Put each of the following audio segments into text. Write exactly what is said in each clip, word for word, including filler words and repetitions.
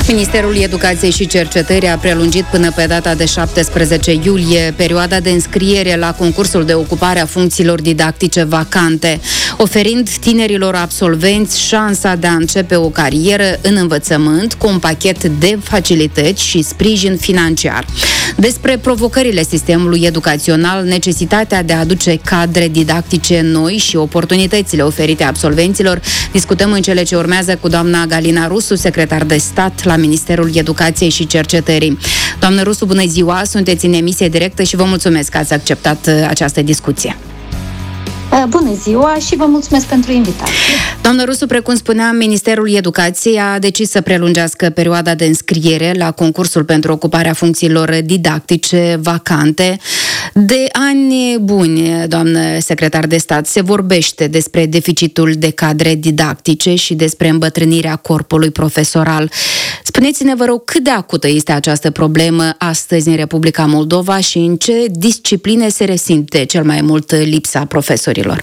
Ministerul Educației și Cercetării a prelungit până pe data de șaptesprezece iulie perioada de înscriere la concursul de ocupare a funcțiilor didactice vacante, oferind tinerilor absolvenți șansa de a începe o carieră în învățământ cu un pachet de facilități și sprijin financiar. Despre provocările sistemului educațional, necesitatea de a aduce cadre didactice noi și oportunitățile oferite absolvenților, discutăm în cele ce urmează cu doamna Galina Rusu, secretar de stat la Ministerul Educației și Cercetării. Doamnă Rusu, bună ziua! Sunteți în emisie directă și vă mulțumesc că ați acceptat această discuție. Bună ziua și vă mulțumesc pentru invitație. Doamnă Rusu, precum spuneam, Ministerul Educației a decis să prelungească perioada de înscriere la concursul pentru ocuparea funcțiilor didactice vacante. De ani buni, doamnă secretar de stat, se vorbește despre deficitul de cadre didactice și despre îmbătrânirea corpului profesoral. Spuneți-ne, vă rog, cât de acută este această problemă astăzi în Republica Moldova și în ce discipline se resimte cel mai mult lipsa profesorilor?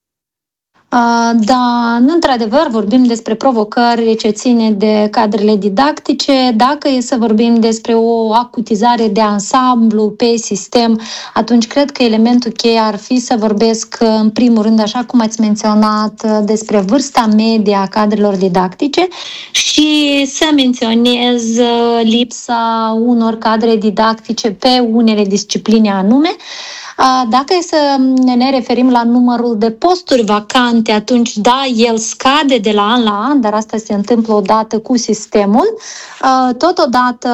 Da, într-adevăr vorbim despre provocări ce ține de cadrele didactice. Dacă e să vorbim despre o acutizare de ansamblu pe sistem, atunci cred că elementul cheie ar fi să vorbesc în primul rând, așa cum ați menționat, despre vârsta medie a cadrelor didactice și să menționez lipsa unor cadre didactice pe unele discipline anume. Dacă e să ne referim la numărul de posturi vacante, atunci da, el scade de la an la an, dar asta se întâmplă odată cu sistemul. Totodată,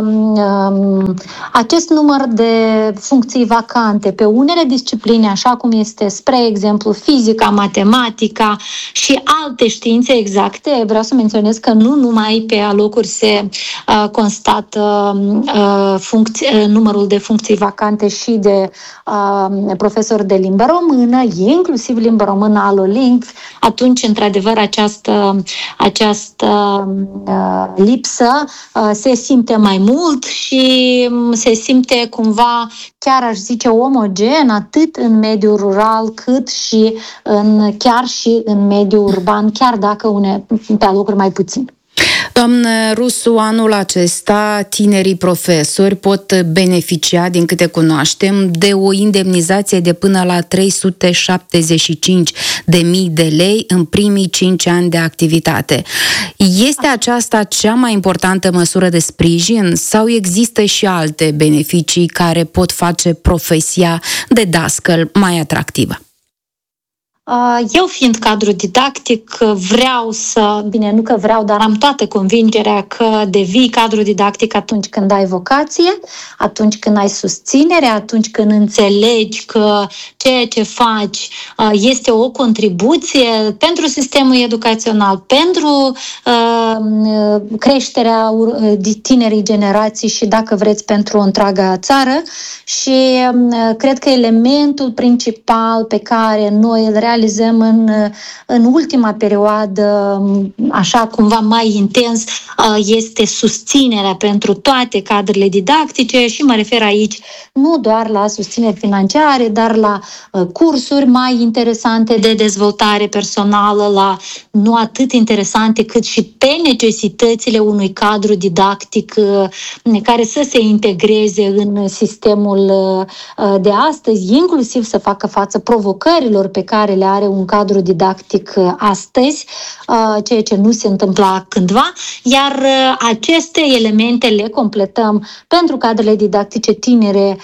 acest număr de funcții vacante pe unele discipline, așa cum este, spre exemplu, fizica, matematica și alte științe exacte, vreau să menționez că nu numai pe alocuri se constată funcții, numărul de funcții vacante și de profesori de limbă română, inclusiv limbă română alolingv, atunci, într-adevăr, această, această uh, lipsă uh, se simte mai mult și se simte cumva, chiar aș zice, omogen, atât în mediul rural, cât și în, chiar și în mediul urban, chiar dacă une, pe alocuri mai puțin. Doamnă Rusu, anul acesta tinerii profesori pot beneficia, din câte cunoaștem, de o indemnizație de până la trei sute șaptezeci și cinci de mii de lei în primii cinci ani de activitate. Este aceasta cea mai importantă măsură de sprijin sau există și alte beneficii care pot face profesia de dascăl mai atractivă? Eu, fiind cadru didactic, vreau să, bine, nu că vreau, dar am toată convingerea că devii cadru didactic atunci când ai vocație, atunci când ai susținere, atunci când înțelegi că ceea ce faci este o contribuție pentru sistemul educațional, pentru creșterea tinerii generații și, dacă vreți, pentru întreaga țară. Și cred că elementul principal pe care noi îl realizăm în, în ultima perioadă, așa cumva mai intens, este susținerea pentru toate cadrele didactice și mă refer aici nu doar la susținere financiare, dar la cursuri mai interesante de dezvoltare personală, la nu atât interesante cât și pe necesitățile unui cadru didactic care să se integreze în sistemul de astăzi, inclusiv să facă față provocărilor pe care le are un cadru didactic astăzi, ceea ce nu se întâmpla cândva, iar aceste elemente le completăm pentru cadrele didactice tinere,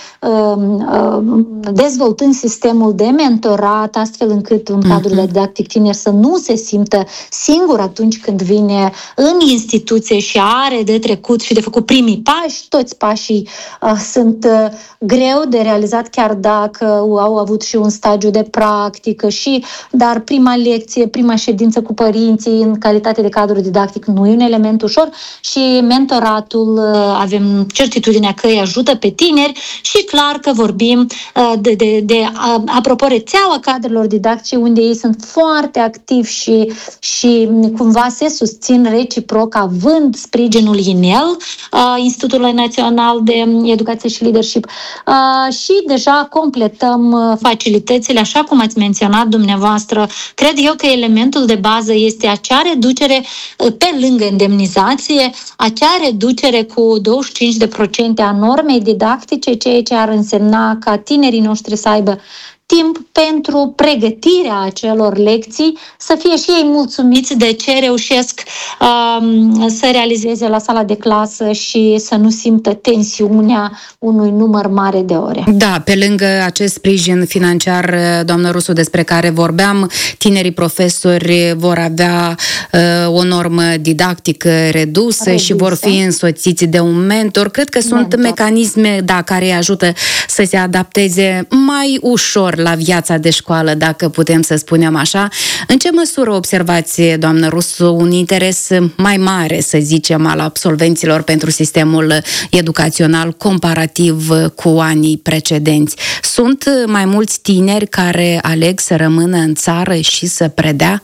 dezvoltând sistemul de mentorat, astfel încât un cadru didactic tiner să nu se simtă singur atunci când vine în instituție și are de trecut și de făcut primii pași. Toți pașii sunt greu de realizat, chiar dacă au avut și un stagiu de practică și dar prima lecție, prima ședință cu părinții în calitate de cadru didactic nu e un element ușor și mentoratul, avem certitudinea că îi ajută pe tineri și clar că vorbim de, de, de apropo, rețeaua cadrelor didactice unde ei sunt foarte activi și, și cumva se susțin reciproc, având sprijinul I N E L, Institutul Național de Educație și Leadership, și deja completăm facilitățile, așa cum ați menționat dumneavoastră. Cred eu că elementul de bază este acea reducere, pe lângă indemnizație, acea reducere cu douăzeci și cinci la sută a normei didactice, ceea ce ar însemna ca tinerii noștri să aibă timp pentru pregătirea acelor lecții, să fie și ei mulțumiți de ce reușesc um, să realizeze la sala de clasă și să nu simtă tensiunea unui număr mare de ore. Da, pe lângă acest sprijin financiar, doamnă Rusu, despre care vorbeam, tinerii profesori vor avea uh, o normă didactică redusă, redusă și vor fi însoțiți de un mentor. Cred că sunt mentor. mecanisme, da, care îi ajută să se adapteze mai ușor la viața de școală, dacă putem să spunem așa. În ce măsură observați, doamnă Rusu, un interes mai mare, să zicem, al absolvenților pentru sistemul educațional comparativ cu anii precedenți? Sunt mai mulți tineri care aleg să rămână în țară și să predea?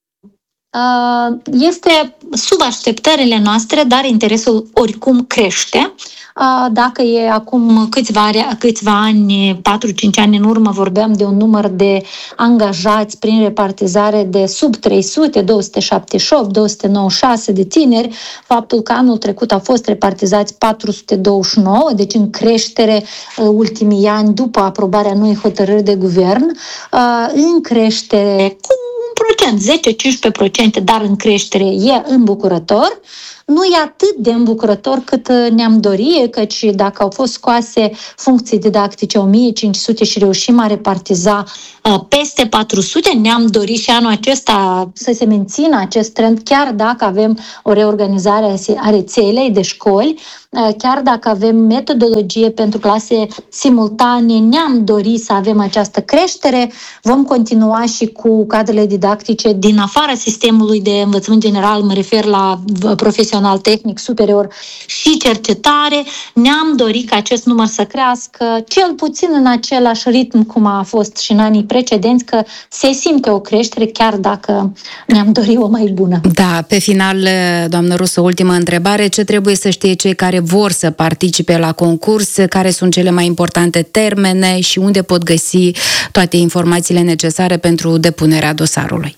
Este sub așteptările noastre, dar interesul oricum crește. Dacă e acum câțiva, câțiva ani, patru-cinci ani în urmă, vorbeam de un număr de angajați prin repartizare de sub trei sute, două sute șaptezeci și opt, două sute nouăzeci și șase de tineri, faptul că anul trecut au fost repartizați patru sute douăzeci și nouă, deci în creștere ultimii ani după aprobarea noii hotărâri de guvern, în creștere cu un procent, zece-cincisprezece la sută, dar în creștere e îmbucurător. Nu e atât de îmbucurător cât ne-am dorit, căci dacă au fost scoase funcții didactice o mie cinci sute și reușim a repartiza peste patru sute, ne-am dorit și anul acesta să se mențină acest trend, chiar dacă avem o reorganizare a rețelei de școli, chiar dacă avem metodologie pentru clase simultane, ne-am dorit să avem această creștere. Vom continua și cu cadrele didactice din afara sistemului de învățământ general, mă refer la profesional, tehnic, superior și cercetare. Ne-am dorit ca acest număr să crească, cel puțin în același ritm cum a fost și în anii precedenți, că se simte o creștere, chiar dacă ne-am dorit o mai bună. Da, pe final, doamnă Rusu, ultima întrebare: ce trebuie să știe cei care vor să participe la concurs, care sunt cele mai importante termene și unde pot găsi toate informațiile necesare pentru depunerea dosarului?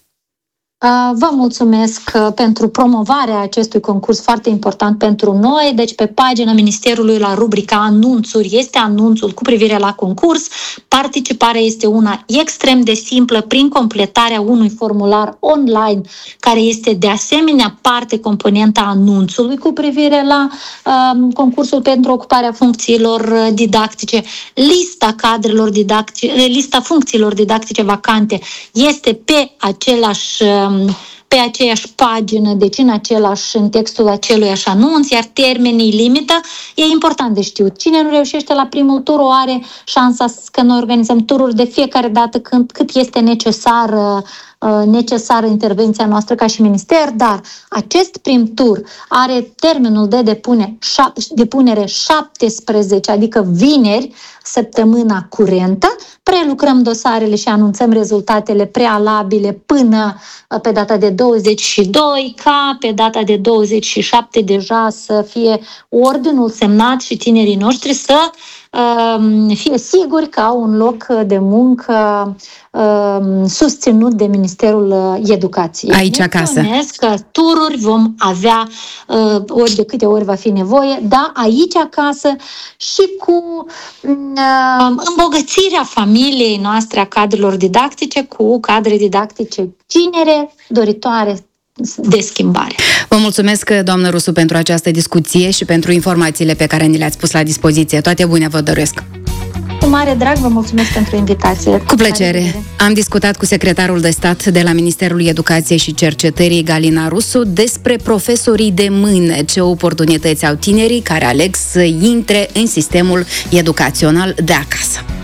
Vă mulțumesc pentru promovarea acestui concurs foarte important pentru noi. Deci pe pagina Ministerului, la rubrica anunțuri, este anunțul cu privire la concurs. Participarea este una extrem de simplă prin completarea unui formular online, care este de asemenea parte componentă a anunțului cu privire la uh, concursul pentru ocuparea funcțiilor didactice. Lista cadrelor didactice, lista funcțiilor didactice vacante este pe același pe aceeași pagină, deci în același, în textul aceluiași anunț, iar termenii limită e important de știut. Cine nu reușește la primul tur o are șansa că noi organizăm tururi de fiecare dată când, cât este necesară necesară intervenția noastră ca și minister, dar acest prim tur are termenul de depune, depunere șaptesprezece, adică vineri, săptămâna curentă. Prelucrăm dosarele și anunțăm rezultatele prealabile până pe data de douăzeci și doi, ca pe data de douăzeci și șapte deja să fie ordinul semnat și tinerii noștri să uh, fie siguri că au un loc de muncă uh, susținut de Ministerul Educației. Aici acasă. Că tururi vom avea uh, ori de câte ori va fi nevoie, da, aici acasă și cu uh, îmbogățirea familiei noastre a cadrelor didactice cu cadre didactice tinere, doritoare de schimbare. Vă mulțumesc, doamnă Rusu, pentru această discuție și pentru informațiile pe care ni le-ați pus la dispoziție. Toate bune vă doresc! Cu mare drag, vă mulțumesc pentru invitație. Cu plăcere! Am discutat cu secretarul de stat de la Ministerul Educației și Cercetării, Galina Rusu, despre profesorii de mâine, ce oportunități au tinerii care aleg să intre în sistemul educațional de acasă.